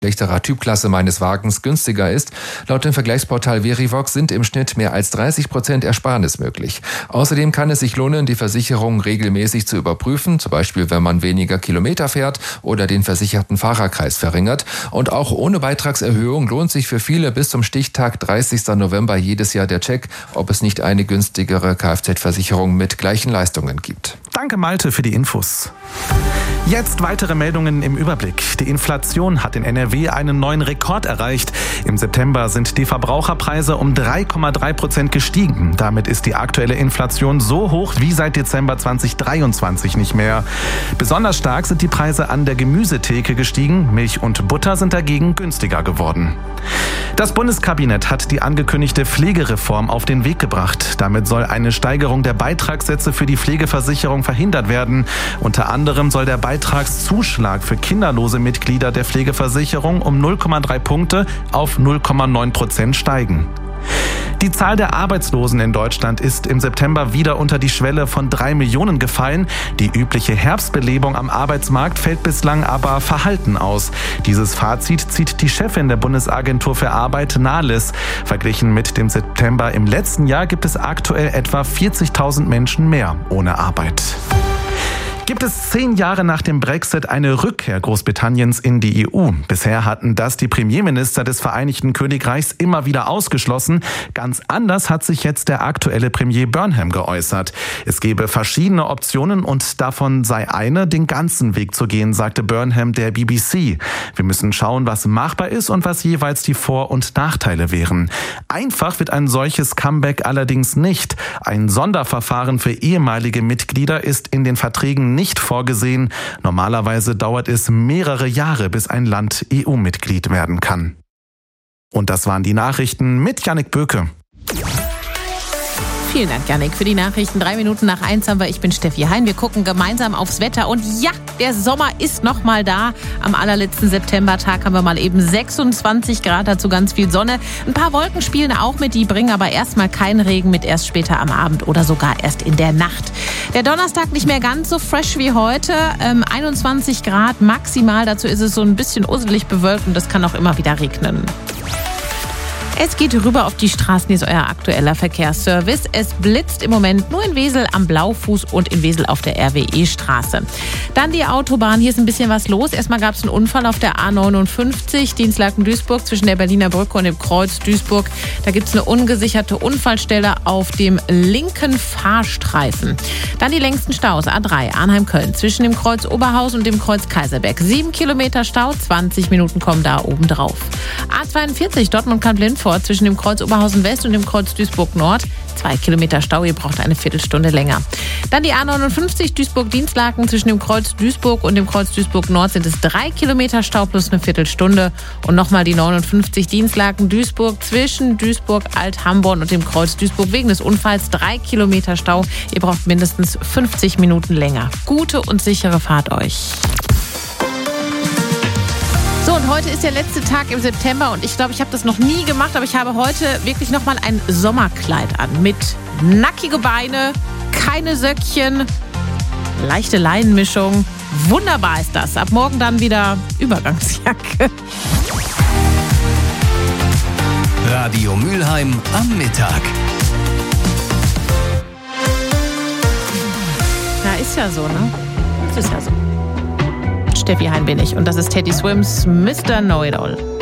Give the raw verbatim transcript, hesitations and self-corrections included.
schlechterer Typklasse meines Wagens günstiger ist. Laut dem Vergleichsportal Verivox sind im Schnitt mehr als dreißig Prozent Ersparnis möglich. Außerdem kann es sich lohnen, die Versicherung regelmäßig zu überprüfen, zum Beispiel wenn man weniger Kilometer fährt oder den versicherten Fahrerkreis verringert. Und auch ohne Beitragserhöhung lohnt sich für viele bis zum Stichtag dreißigsten November jedes Jahr der Check, ob es nicht eine günstigere Kfz-Versicherung mit gleichen Leistungen gibt. Danke Malte für die Infos. Jetzt weitere Meldungen im Überblick. Die Inflation hat in N R W einen neuen Rekord erreicht. Im September sind die Verbraucherpreise um drei Komma drei Prozent gestiegen. Damit ist die aktuelle Inflation so hoch wie seit Dezember zweitausenddreiundzwanzig nicht mehr. Besonders stark sind die Preise an der Gemüsetheke gestiegen. Milch und Butter sind dagegen günstiger geworden. Das Bundeskabinett hat die angekündigte Pflegereform auf den Weg gebracht. Damit soll eine Steigerung der Beitragssätze für die Pflegeversicherung verhindert werden. Unter anderem soll der Beitragszuschlag für kinderlose Mitglieder der Pflegeversicherung um null Komma drei Punkte auf null Komma neun Prozent steigen. Die Zahl der Arbeitslosen in Deutschland ist im September wieder unter die Schwelle von drei Millionen gefallen. Die übliche Herbstbelebung am Arbeitsmarkt fällt bislang aber verhalten aus. Dieses Fazit zieht die Chefin der Bundesagentur für Arbeit, Nahles. Verglichen mit dem September im letzten Jahr gibt es aktuell etwa vierzigtausend Menschen mehr ohne Arbeit. Gibt es zehn Jahre nach dem Brexit eine Rückkehr Großbritanniens in die E U? Bisher hatten das die Premierminister des Vereinigten Königreichs immer wieder ausgeschlossen. Ganz anders hat sich jetzt der aktuelle Premier Burnham geäußert. Es gebe verschiedene Optionen und davon sei eine, den ganzen Weg zu gehen, sagte Burnham der B B C. Wir müssen schauen, was machbar ist und was jeweils die Vor- und Nachteile wären. Einfach wird ein solches Comeback allerdings nicht. Ein Sonderverfahren für ehemalige Mitglieder ist in den Verträgen nicht vorgesehen. Normalerweise dauert es mehrere Jahre, bis ein Land E U-Mitglied werden kann. Und das waren die Nachrichten mit Jannik Böke. Vielen Dank, Jannik, für die Nachrichten. Drei Minuten nach eins haben wir. Ich bin Steffi Hein. Wir gucken gemeinsam aufs Wetter. Und ja, der Sommer ist noch mal da. Am allerletzten Septembertag haben wir mal eben sechsundzwanzig Grad, dazu ganz viel Sonne. Ein paar Wolken spielen auch mit, die bringen aber erstmal keinen Regen mit, erst später am Abend oder sogar erst in der Nacht. Der Donnerstag nicht mehr ganz so fresh wie heute. Ähm, einundzwanzig Grad maximal. Dazu ist es so ein bisschen usselig bewölkt und das kann auch immer wieder regnen. Es geht rüber auf die Straßen, hier ist euer aktueller Verkehrsservice. Es blitzt im Moment nur in Wesel am Blaufuß und in Wesel auf der R W E-Straße. Dann die Autobahn, hier ist ein bisschen was los. Erstmal gab es einen Unfall auf der A neunundfünfzig, Dienstlaken-Duisburg, zwischen der Berliner Brücke und dem Kreuz Duisburg. Da gibt es eine ungesicherte Unfallstelle auf dem linken Fahrstreifen. Dann die längsten Staus, A drei, Arnheim-Köln, zwischen dem Kreuz Oberhaus und dem Kreuz Kaiserberg. Sieben Kilometer Stau, zwanzig Minuten kommen da oben drauf. A zweiundvierzig, Dortmund-Kamp-Lindfort, zwischen dem Kreuz Oberhausen West und dem Kreuz Duisburg Nord. Zwei Kilometer Stau, ihr braucht eine Viertelstunde länger. Dann die A neunundfünfzig Duisburg-Dienstlaken, zwischen dem Kreuz Duisburg und dem Kreuz Duisburg Nord sind es drei Kilometer Stau plus eine Viertelstunde. Und nochmal die neunundfünfzig Dienstlaken Duisburg zwischen Duisburg Alt-Hamborn und dem Kreuz Duisburg wegen des Unfalls drei Kilometer Stau. Ihr braucht mindestens fünfzig Minuten länger. Gute und sichere Fahrt euch. So, und heute ist der letzte Tag im September und ich glaube, ich habe das noch nie gemacht, aber ich habe heute wirklich nochmal ein Sommerkleid an mit nackige Beine, keine Söckchen, leichte Leinenmischung. Wunderbar ist das. Ab morgen dann wieder Übergangsjacke. Radio Mülheim am Mittag. Ja, ist ja so, ne? Das ist ja so. Steffi Hein bin ich und das ist Teddy Swims Mister Know-It-All.